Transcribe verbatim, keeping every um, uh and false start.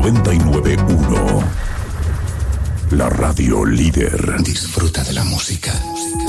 noventa y nueve punto uno. La radio líder. Disfruta de la música. música.